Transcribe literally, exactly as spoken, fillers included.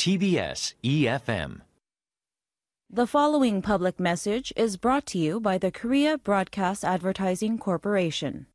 T B S E F M. The following public message is brought to you by the Korea Broadcast Advertising Corporation.